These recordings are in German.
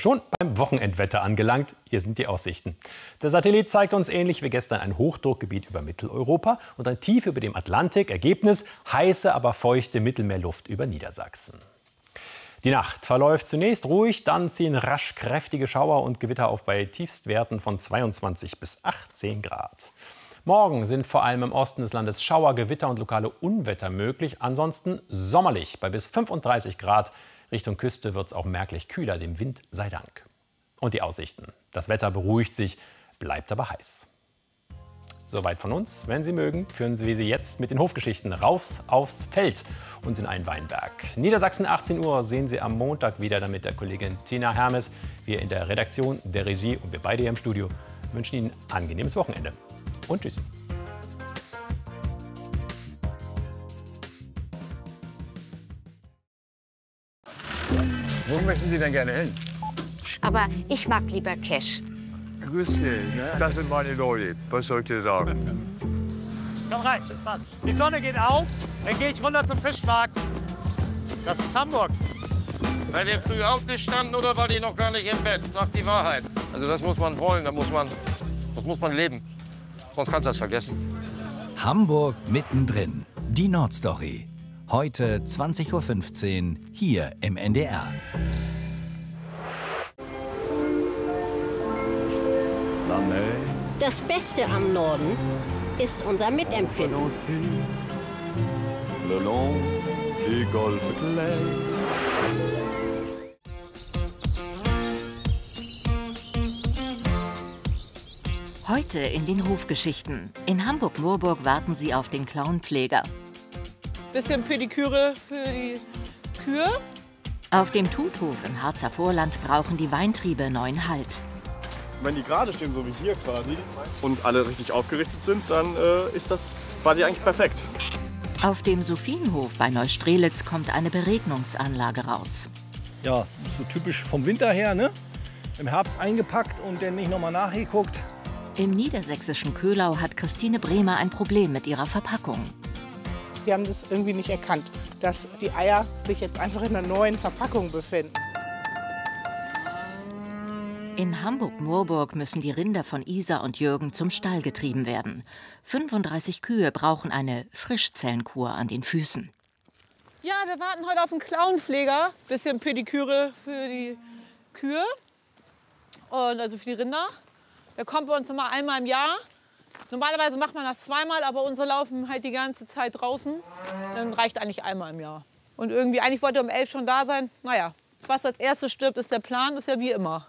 schon beim Wochenendwetter angelangt. Hier sind die Aussichten. Der Satellit zeigt uns ähnlich wie gestern ein Hochdruckgebiet über Mitteleuropa und ein Tief über dem Atlantik. Ergebnis: heiße, aber feuchte Mittelmeerluft über Niedersachsen. Die Nacht verläuft zunächst ruhig, dann ziehen rasch kräftige Schauer und Gewitter auf bei Tiefstwerten von 22 bis 18 Grad. Morgen sind vor allem im Osten des Landes Schauer, Gewitter und lokale Unwetter möglich. Ansonsten sommerlich bei bis 35 Grad. Richtung Küste wird es auch merklich kühler, dem Wind sei Dank. Und die Aussichten. Das Wetter beruhigt sich, bleibt aber heiß. Soweit von uns. Wenn Sie mögen, führen wir Sie jetzt mit den Hofgeschichten raus aufs Feld und in einen Weinberg. Niedersachsen 18 Uhr sehen Sie am Montag wieder, dann mit der Kollegin Tina Hermes. Wir in der Redaktion, der Regie und wir beide hier im Studio wünschen Ihnen ein angenehmes Wochenende. Und tschüss. Wo möchten Sie denn gerne hin? Aber ich mag lieber Cash. Grüß dich, das sind meine Leute. Was soll ich dir sagen? Komm rein, die Sonne geht auf, dann gehe ich runter zum Fischmarkt. Das ist Hamburg. Seid ihr früh aufgestanden oder war die noch gar nicht im Bett? Sagt die Wahrheit. Also das muss man wollen, das muss man leben. Sonst kannst du das vergessen. Hamburg mittendrin. Die Nordstory. Heute 20:15 Uhr hier im NDR. Das Beste am Norden ist unser Mitempfinden. Heute in den Hofgeschichten. In Hamburg-Moorburg warten Sie auf den Clownpfleger. Bisschen Pediküre für die Kühe. Auf dem Tuthof im Harzer Vorland brauchen die Weintriebe neuen Halt. Wenn die gerade stehen, so wie hier quasi, und alle richtig aufgerichtet sind, dann ist das quasi eigentlich perfekt. Auf dem Sophienhof bei Neustrelitz kommt eine Beregnungsanlage raus. Ja, ist so typisch vom Winter her, ne? Im Herbst eingepackt und dann nicht nochmal nachgeguckt. Im niedersächsischen Köhlau hat Christine Bremer ein Problem mit ihrer Verpackung. Wir haben das irgendwie nicht erkannt, dass die Eier sich jetzt einfach in einer neuen Verpackung befinden. In Hamburg-Moorburg müssen die Rinder von Isa und Jürgen zum Stall getrieben werden. 35 Kühe brauchen eine Frischzellenkur an den Füßen. Ja, wir warten heute auf einen Clownpfleger. Bisschen Pediküre für die Kühe und also für die Rinder. Der kommt bei uns immer einmal im Jahr. Normalerweise macht man das zweimal, aber unsere laufen halt die ganze Zeit draußen. Dann reicht eigentlich einmal im Jahr. Und irgendwie, eigentlich wollte er um 11 schon da sein. Naja, was als erstes stirbt, ist der Plan, ist ja wie immer.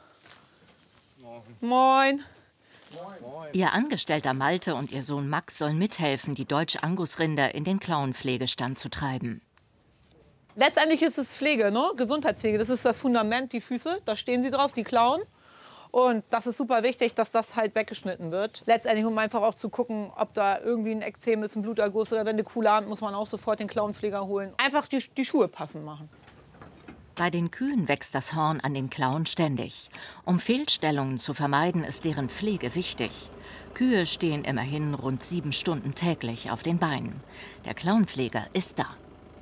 Moin. Ihr Angestellter Malte und ihr Sohn Max sollen mithelfen, die Deutsch-Angus-Rinder in den Clownpflegestand zu treiben. Letztendlich ist es Pflege, ne? Gesundheitspflege. Das ist das Fundament, die Füße. Da stehen sie drauf, die Klauen. Und das ist super wichtig, dass das halt weggeschnitten wird. Letztendlich, um einfach auch zu gucken, ob da irgendwie ein Ekzem ist, ein Bluterguss oder wenn eine Kuh lahmt, muss man auch sofort den Clownpfleger holen. Einfach die Schuhe passend machen. Bei den Kühen wächst das Horn an den Klauen ständig. Um Fehlstellungen zu vermeiden, ist deren Pflege wichtig. Kühe stehen immerhin rund 7 Stunden täglich auf den Beinen. Der Clownpfleger ist da.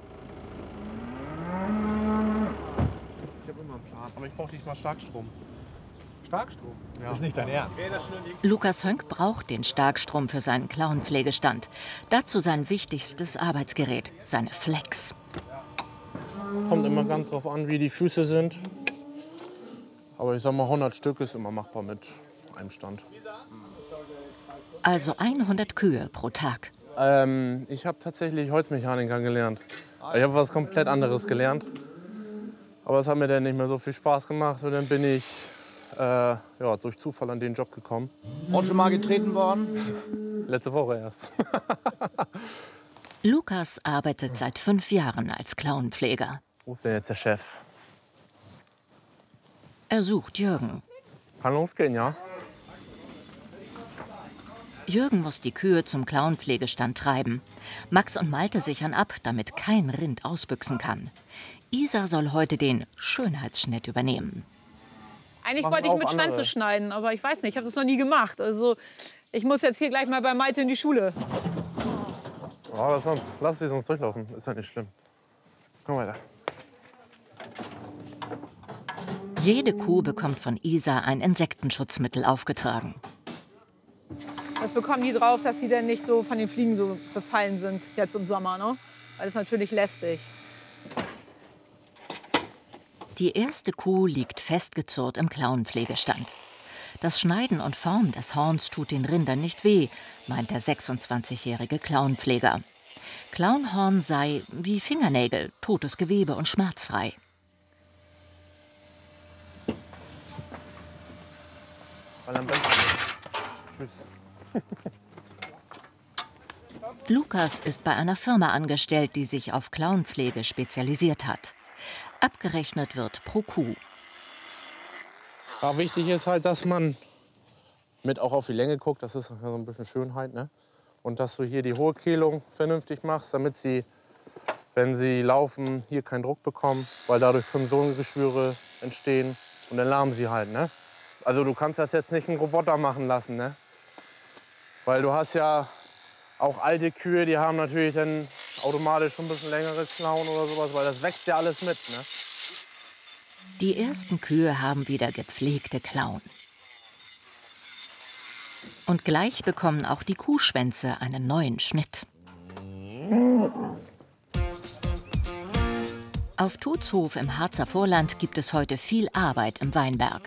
Ich habe immer einen Plan, aber ich brauche nicht mal Starkstrom. Starkstrom? Ja. Das ist nicht dein Ernst. Lukas Hönk braucht den Starkstrom für seinen Clownpflegestand. Dazu sein wichtigstes Arbeitsgerät, seine Flex. Kommt immer ganz drauf an, wie die Füße sind. Aber ich sag mal, 100 Stück ist immer machbar mit einem Stand. Also 100 Kühe pro Tag. Ich habe tatsächlich Holzmechaniker gelernt. Ich habe was komplett anderes gelernt. Aber es hat mir dann nicht mehr so viel Spaß gemacht. Und dann bin ich durch Zufall an den Job gekommen. Und schon mal getreten worden? Letzte Woche erst. Lukas arbeitet seit 5 Jahren als Clownpfleger. Wo ist denn jetzt der Chef? Er sucht Jürgen. Kann losgehen, ja? Jürgen muss die Kühe zum Clownpflegestand treiben. Max und Malte sichern ab, damit kein Rind ausbüchsen kann. Isa soll heute den Schönheitsschnitt übernehmen. Eigentlich wollte ich mit Schwänze schneiden, aber ich weiß nicht, ich habe das noch nie gemacht. Also ich muss jetzt hier gleich mal bei Malte in die Schule. Oh, lass sie sonst durchlaufen, ist ja nicht schlimm. Komm weiter. Jede Kuh bekommt von Isa ein Insektenschutzmittel aufgetragen. Das bekommen die drauf, dass sie dann nicht so von den Fliegen so befallen sind jetzt im Sommer, ne? Weil das ist natürlich lästig. Die erste Kuh liegt festgezurrt im Klauenpflegestand. Das Schneiden und Formen des Horns tut den Rindern nicht weh, meint der 26-jährige Klauenpfleger. Klauenhorn sei wie Fingernägel, totes Gewebe und schmerzfrei. Tschüss. Lukas ist bei einer Firma angestellt, die sich auf Klauenpflege spezialisiert hat. Abgerechnet wird pro Kuh. Ja, wichtig ist halt, dass man mit auch auf die Länge guckt. Das ist ja so ein bisschen Schönheit, ne? Und dass du hier die Hohlkehlung vernünftig machst, damit sie, wenn sie laufen, hier keinen Druck bekommen. Weil dadurch können Sohngeschwüre entstehen und dann lahmen sie halt, ne? Also du kannst das jetzt nicht einen Roboter machen lassen, ne? Weil du hast ja auch alte Kühe, die haben natürlich dann automatisch schon ein bisschen längere Klauen oder sowas, weil das wächst ja alles mit, ne? Die ersten Kühe haben wieder gepflegte Klauen. Und gleich bekommen auch die Kuhschwänze einen neuen Schnitt. Auf Tutzhof im Harzer Vorland gibt es heute viel Arbeit im Weinberg.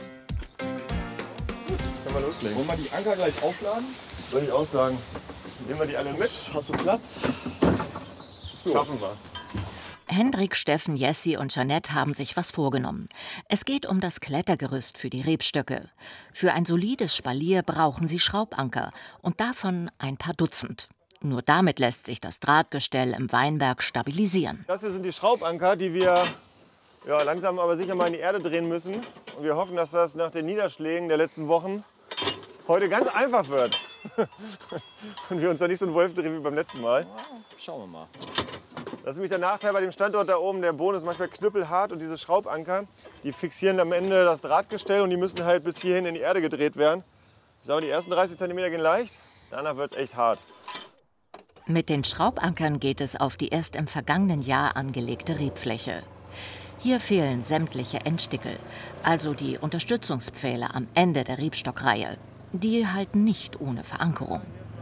Können wir loslegen? Wollen wir die Anker gleich aufladen? Würde ich auch sagen. Nehmen wir die alle mit. Hast du Platz? So. Schaffen wir. Hendrik, Steffen, Jessie und Jeanette haben sich was vorgenommen. Es geht um das Klettergerüst für die Rebstöcke. Für ein solides Spalier brauchen sie Schraubanker und davon ein paar Dutzend. Nur damit lässt sich das Drahtgestell im Weinberg stabilisieren. Das hier sind die Schraubanker, die wir langsam aber sicher mal in die Erde drehen müssen. Und wir hoffen, dass das nach den Niederschlägen der letzten Wochen heute ganz einfach wird. Und wir uns da nicht so einen Wolf drehen wie beim letzten Mal. Schauen wir mal. Das ist nämlich der Nachteil bei dem Standort da oben. Der Boden ist manchmal knüppelhart und diese Schraubanker, die fixieren am Ende das Drahtgestell und die müssen halt bis hierhin in die Erde gedreht werden. Ich sage, die ersten 30 cm gehen leicht, danach wird es echt hart. Mit den Schraubankern geht es auf die erst im vergangenen Jahr angelegte Rebfläche. Hier fehlen sämtliche Endstickel, also die Unterstützungspfähle am Ende der Rebstockreihe. Die halten nicht ohne Verankerung.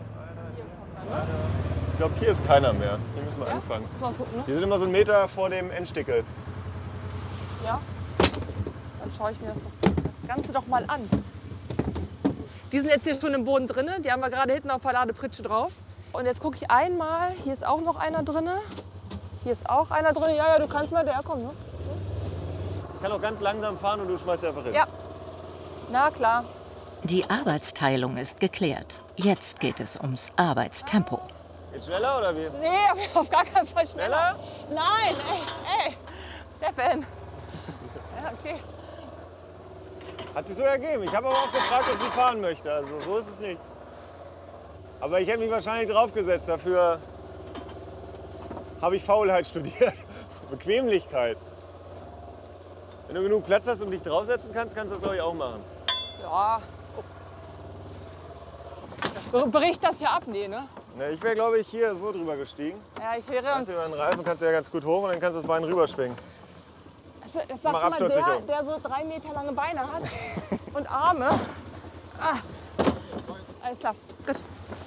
Ich glaube, hier ist keiner mehr. Hier müssen wir anfangen. Mal gucken, ne? Die sind immer so einen Meter vor dem Endstickel. Ja, dann schaue ich mir das Ganze doch mal an. Die sind jetzt hier schon im Boden drin. Die haben wir gerade hinten auf der Ladepritsche drauf. Und jetzt gucke ich einmal. Hier ist auch noch einer drin. Hier ist auch einer drin. Ja, du kannst mal herkommen. Ne? Ich kann auch ganz langsam fahren und du schmeißt einfach hin. Ja, na klar. Die Arbeitsteilung ist geklärt. Jetzt geht es ums Arbeitstempo. Geht schneller oder wie? Nee, auf gar keinen Fall schneller. Nein, ey, Steffen. Ja, okay. Hat sich so ergeben. Ich habe aber auch gefragt, ob sie fahren möchte. Also so ist es nicht. Aber ich hätte mich wahrscheinlich draufgesetzt. Dafür habe ich Faulheit studiert. Bequemlichkeit. Wenn du genug Platz hast und dich draufsetzen kannst, kannst du das, glaube ich, auch machen. Ja. Bricht das hier ab? Nee, ne? Ne, ich wäre, glaube ich, hier so drüber gestiegen. Ja, ich wäre uns. Über den Reifen kannst du ja ganz gut hoch und dann kannst du das Bein rüberschwingen. Das sagt immer der so 3 Meter lange Beine hat und Arme. Ah. Alles klar. Gut.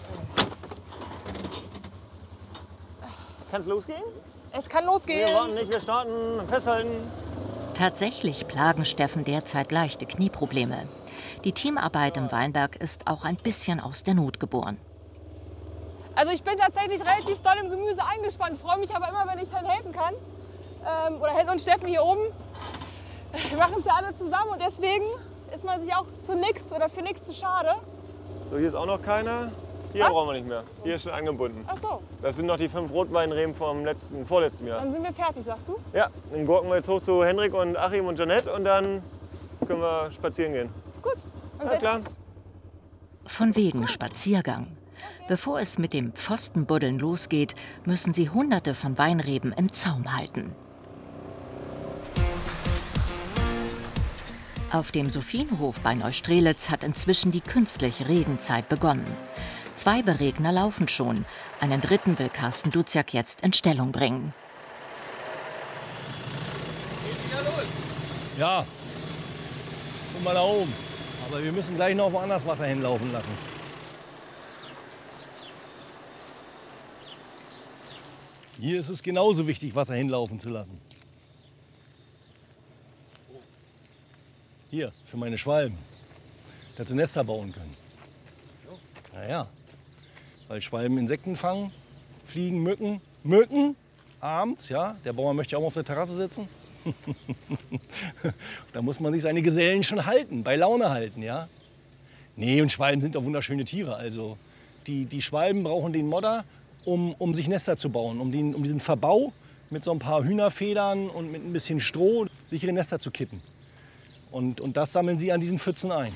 Kann es losgehen? Es kann losgehen. Wir warten nicht, wir starten. Festhalten. Tatsächlich plagen Steffen derzeit leichte Knieprobleme. Die Teamarbeit im Weinberg ist auch ein bisschen aus der Not geboren. Also ich bin tatsächlich relativ doll im Gemüse eingespannt, freue mich aber immer, wenn ich helfen kann. Oder Hen und Steffen hier oben. Wir machen es ja alle zusammen und deswegen ist man sich auch zu nichts oder für nichts zu schade. So, hier ist auch noch keiner. Hier Was? brauchen wir nicht mehr. Hier ist schon angebunden. Ach so. Das sind noch die 5 Rotweinreben vom vorletzten Jahr. Dann sind wir fertig, sagst du? Ja, dann gurken wir jetzt hoch zu Hendrik und Achim und Jeanette und dann können wir spazieren gehen. Gut. Alles klar. Von wegen Spaziergang. Bevor es mit dem Pfostenbuddeln losgeht, müssen sie Hunderte von Weinreben im Zaum halten. Auf dem Sophienhof bei Neustrelitz hat inzwischen die künstliche Regenzeit begonnen. 2 Beregner laufen schon. Einen dritten will Carsten Duziak jetzt in Stellung bringen. Ja, Guck mal da oben. Aber wir müssen gleich noch woanders Wasser hinlaufen lassen. Hier ist es genauso wichtig, Wasser hinlaufen zu lassen. Hier, für meine Schwalben. Dass sie Nester bauen können. Naja, weil Schwalben Insekten fangen, Fliegen, Mücken, abends, ja. Der Bauer möchte ja auch mal auf der Terrasse sitzen. Da muss man sich seine Gesellen schon halten, bei Laune halten, ja. Nee, und Schwalben sind doch wunderschöne Tiere. Also die Schwalben brauchen den Modder, um sich Nester zu bauen, um diesen Verbau mit so ein paar Hühnerfedern und mit ein bisschen Stroh sichere Nester zu kitten. Und das sammeln sie an diesen Pfützen ein.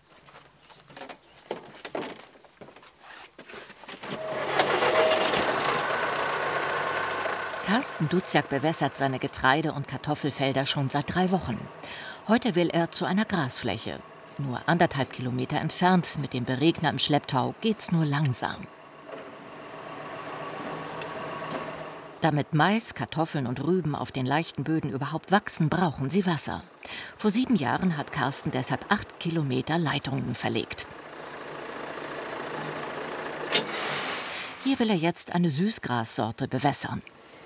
Carsten Duziak bewässert seine Getreide- und Kartoffelfelder schon seit 3 Wochen. Heute will er zu einer Grasfläche. Nur 1,5 Kilometer entfernt, mit dem Beregner im Schlepptau, geht's nur langsam. Damit Mais, Kartoffeln und Rüben auf den leichten Böden überhaupt wachsen, brauchen sie Wasser. Vor 7 Jahren hat Carsten deshalb 8 Kilometer Leitungen verlegt. Hier will er jetzt eine Süßgrassorte bewässern.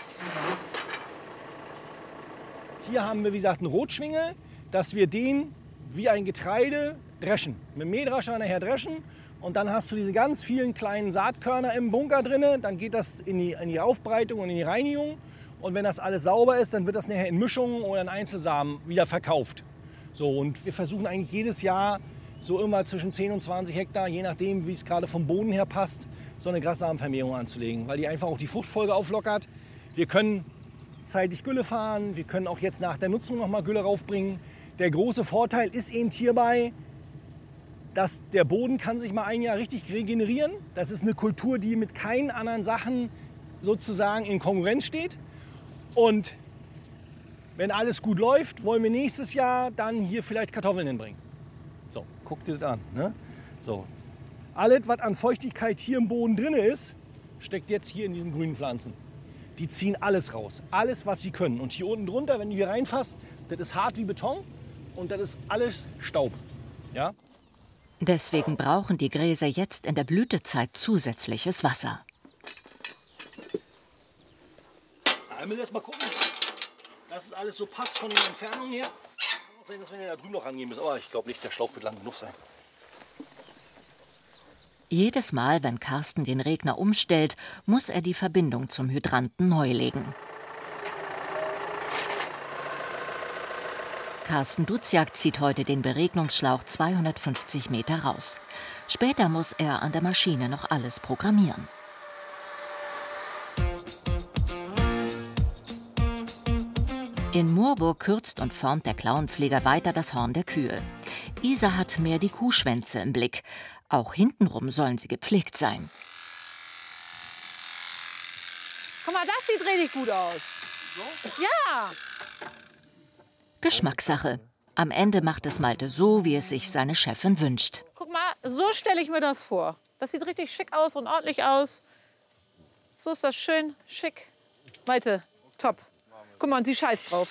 Hier haben wir, wie gesagt, einen Rotschwingel, dass wir den wie ein Getreide dreschen. Mit dem Mähdrescher nachher dreschen. Und dann hast du diese ganz vielen kleinen Saatkörner im Bunker drin. Dann geht das in die Aufbereitung und in die Reinigung. Und wenn das alles sauber ist, dann wird das nachher in Mischungen oder in Einzelsamen wieder verkauft. So, und wir versuchen eigentlich jedes Jahr so immer zwischen 10 und 20 Hektar, je nachdem, wie es gerade vom Boden her passt, so eine Grassamenvermehrung anzulegen. Weil die einfach auch die Fruchtfolge auflockert. Wir können zeitig Gülle fahren. Wir können auch jetzt nach der Nutzung noch mal Gülle raufbringen. Der große Vorteil ist eben hierbei, dass der Boden kann sich mal ein Jahr richtig regenerieren. Das ist eine Kultur, die mit keinen anderen Sachen sozusagen in Konkurrenz steht. Und wenn alles gut läuft, wollen wir nächstes Jahr dann hier vielleicht Kartoffeln hinbringen. So, guck dir das an. Ne? So. Alles, was an Feuchtigkeit hier im Boden drin ist, steckt jetzt hier in diesen grünen Pflanzen. Die ziehen alles raus. Alles, was sie können. Und hier unten drunter, wenn du hier reinfasst, das ist hart wie Beton und das ist alles Staub. Ja? Deswegen brauchen die Gräser jetzt in der Blütezeit zusätzliches Wasser. Einmal erst mal gucken, dass es alles so passt von den Entfernungen her. Kann auch sein, dass wir da drüben noch rangehen müssen. Aber ich glaube nicht, der Schlauch wird lang genug sein. Jedes Mal, wenn Carsten den Regner umstellt, muss er die Verbindung zum Hydranten neu legen. Carsten Duziak zieht heute den Beregnungsschlauch 250 Meter raus. Später muss er an der Maschine noch alles programmieren. In Moorburg kürzt und formt der Klauenpfleger weiter das Horn der Kühe. Isa hat mehr die Kuhschwänze im Blick. Auch hintenrum sollen sie gepflegt sein. Guck mal, das sieht richtig gut aus. So? Ja. Geschmackssache. Am Ende macht es Malte so, wie es sich seine Chefin wünscht. Guck mal, so stelle ich mir das vor. Das sieht richtig schick aus und ordentlich aus. So ist das schön schick. Malte, top. Guck mal, und sie scheißt drauf.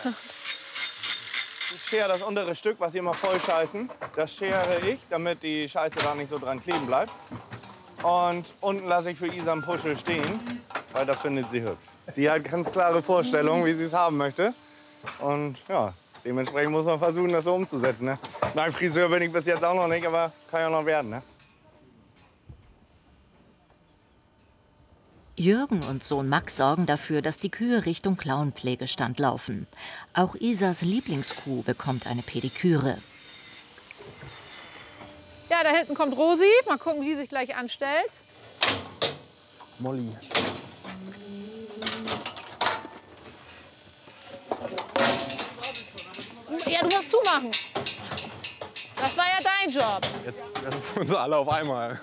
Ich schere das untere Stück, was sie immer voll scheißen. Das schere ich, damit die Scheiße da nicht so dran kleben bleibt. Und unten lasse ich für Isa einen Puschel stehen, weil das findet sie hübsch. Sie hat ganz klare Vorstellungen, wie sie es haben möchte. Und ja, dementsprechend muss man versuchen, das so umzusetzen. Ne? Nein, Friseur bin ich bis jetzt auch noch nicht, aber kann ja noch werden. Ne? Jürgen und Sohn Max sorgen dafür, dass die Kühe Richtung Klauenpflegestand laufen. Auch Isas Lieblingskuh bekommt eine Pediküre. Ja, da hinten kommt Rosi. Mal gucken, wie sie sich gleich anstellt. Molly. Ja, du musst zumachen. Das war ja dein Job. Jetzt uns alle auf einmal.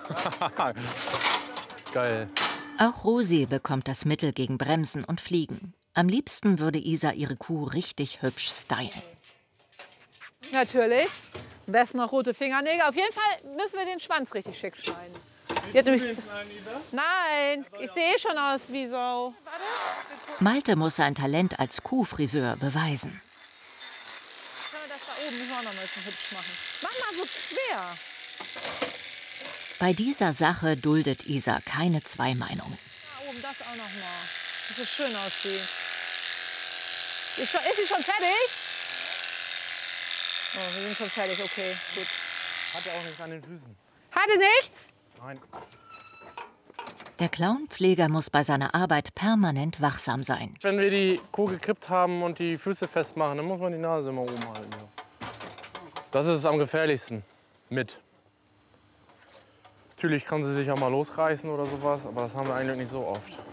Geil. Auch Rosi bekommt das Mittel gegen Bremsen und Fliegen. Am liebsten würde Isa ihre Kuh richtig hübsch stylen. Natürlich. Am besten noch rote Fingernägel. Auf jeden Fall müssen wir den Schwanz richtig schick schneiden. Nein, ich sehe schon aus wie Sau. Malte muss sein Talent als Kuhfriseur beweisen. das da oben müssen wir auch noch mal so hübsch machen. Mach mal so quer. Bei dieser Sache duldet Isa keine zwei Meinungen. Da oben das auch noch mal. Dass es schön aussieht. Ist sie schon fertig? Oh, wir sind schon fertig, okay, gut. Hat ja auch nichts an den Füßen. Hatte nichts? Nein. Der Clownpfleger muss bei seiner Arbeit permanent wachsam sein. Wenn wir die Kuh gekrippt haben und die Füße festmachen, dann muss man die Nase immer oben halten. Das ist am gefährlichsten mit. Natürlich kann sie sich auch mal losreißen oder sowas, aber das haben wir eigentlich nicht so oft.